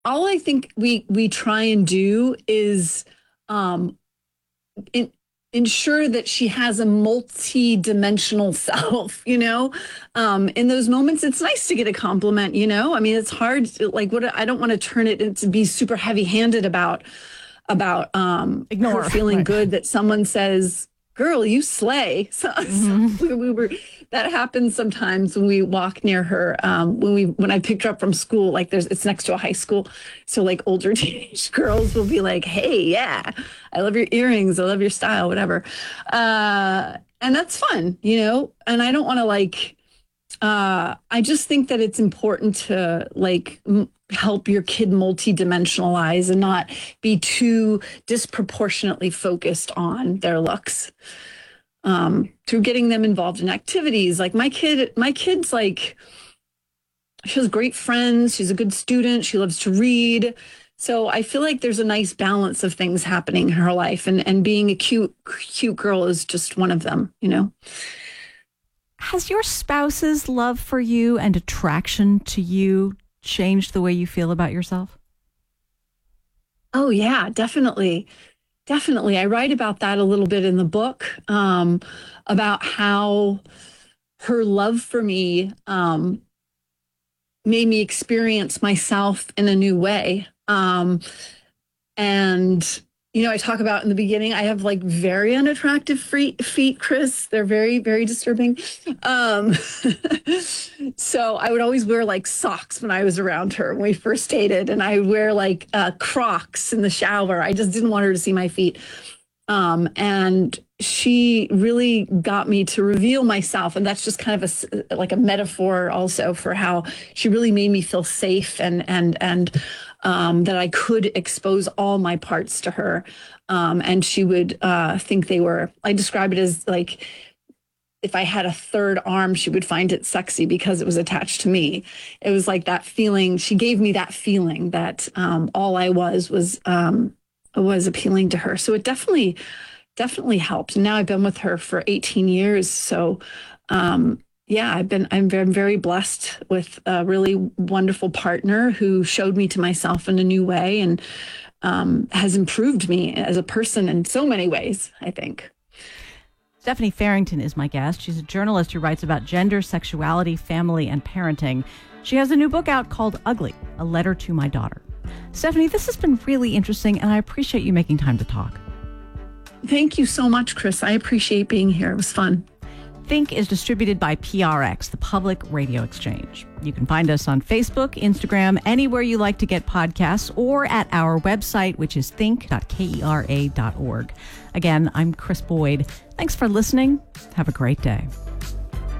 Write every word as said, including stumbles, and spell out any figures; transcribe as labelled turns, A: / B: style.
A: all I think we we try and do is um, in, ensure that she has a multi-dimensional self, you know. Um, in those moments, it's nice to get a compliment, you know. I mean, it's hard. Like, what I don't want to turn it into be super heavy-handed about about um, her
B: Ignore.
A: feeling
B: Right.
A: good that someone says, "Girl, you slay." So,
B: Mm-hmm.
A: so we, we were that happens sometimes when we walk near her. Um, when we when I picked her up from school, like there's it's next to a high school, so like older teenage girls will be like, "Hey, yeah, I love your earrings, I love your style, whatever," uh, and that's fun, you know. And I don't want to like. Uh, I just think that it's important to like m- help your kid multi-dimensionalize and not be too disproportionately focused on their looks. Um, through getting them involved in activities, like my kid, my kid's like she has great friends. She's a good student. She loves to read. So I feel like there's a nice balance of things happening in her life, and and being a cute cute girl is just one of them. You know.
B: Has your spouse's love for you and attraction to you changed the way you feel about yourself?
A: Oh yeah, definitely. Definitely. I write about that a little bit in the book, um, about how her love for me um, made me experience myself in a new way. Um, and, you know, I talk about in the beginning, I have like very unattractive free, feet, Chris. They're very, very disturbing. Um, so I would always wear like socks when I was around her when we first dated. And I wear like uh, Crocs in the shower. I just didn't want her to see my feet. Um, and she really got me to reveal myself. And that's just kind of a, like a metaphor also for how she really made me feel safe and, and, and, um, that I could expose all my parts to her. Um, and she would, uh, think they were, I describe it as like, if I had a third arm, she would find it sexy because it was attached to me. It was like that feeling. She gave me that feeling that, um, all I was, was, um, was appealing to her. So it definitely, definitely helped. And now I've been with her for eighteen years. So, um, yeah, I've been, I'm very, very blessed with a really wonderful partner who showed me to myself in a new way and, um, has improved me as a person in so many ways, I think.
B: Stephanie Farrington is my guest. She's a journalist who writes about gender, sexuality, family, and parenting. She has a new book out called Ugly, A Letter to My Daughter. Stephanie, this has been really interesting, and I appreciate you making time to talk.
A: Thank you so much, Chris. I appreciate being here. It was fun.
B: Think is distributed by P R X, the Public Radio Exchange. You can find us on Facebook, Instagram, anywhere you like to get podcasts, or at our website, which is think dot kera dot org. Again, I'm Chris Boyd. Thanks for listening. Have a great day.